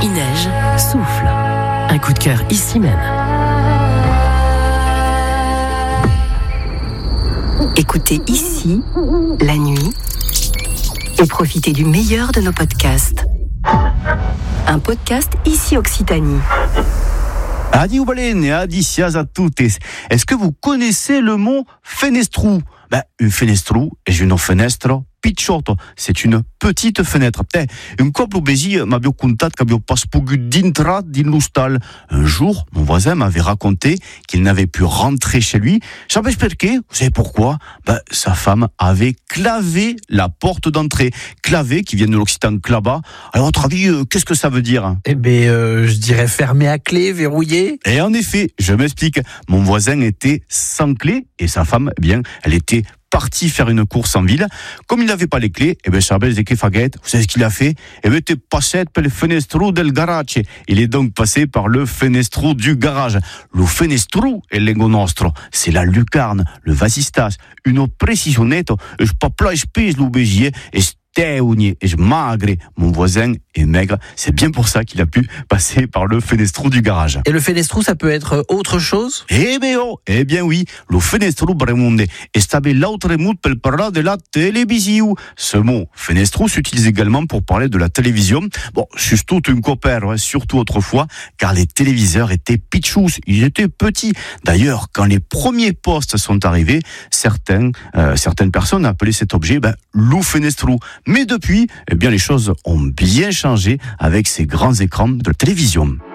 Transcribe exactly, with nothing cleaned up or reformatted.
Il neige, souffle. Un coup de cœur ici même. Écoutez ici, la nuit, et profitez du meilleur de nos podcasts. Un podcast Ici Occitanie. Adi Ubalen et adi siaz a toutes. Est-ce que vous connaissez le mot fenestrou? Ben, une fenestrou est une fenêtre picciotto, c'est une petite fenêtre. Un couple obési m'avait contato che abbiamo pas pogut d'intra din l'hostal. Un jour, mon voisin m'avait raconté qu'il n'avait pu rentrer chez lui. Savez perché? Vous savez pourquoi? Ben, sa femme avait clavé la porte d'entrée. Clavé, qui vient de l'occitan clava. Alors, à votre avis, euh, qu'est-ce que ça veut dire? Eh bien, euh, je dirais fermé à clé, verrouillé. Et en effet, je m'explique. Mon voisin était sans clé et sa femme, eh bien, elle était parti faire une course en ville. Comme il n'avait pas les clés, eh bien, Charbel Zeke Faguette, vous savez ce qu'il a fait? Eh bien, il est passé par le fenestro del garage. Il est donc passé par le fenestro du garage. Le fenestro est l'ego nostro. C'est la lucarne, le vasistas, une précisionnette. Je pas plat, je pèse l'obégier, et et je magre. Mon voisin est maigre. C'est bien pour ça qu'il a pu passer par le fenestro du garage. Et le fenestrou, ça peut être autre chose? Eh bien, oh, eh bien oui, le fenestro bremonde est stable l'autre mot pour parler de la télévision. Ce mot fenestro s'utilise également pour parler de la télévision. Bon, surtout une copère, ouais, surtout autrefois, car les téléviseurs étaient pitchous, ils étaient petits. D'ailleurs, quand les premiers postes sont arrivés, certains, euh, certaines personnes appelaient cet objet, ben, le fenestro. Mais depuis, eh bien, les choses ont bien changé avec ces grands écrans de télévision.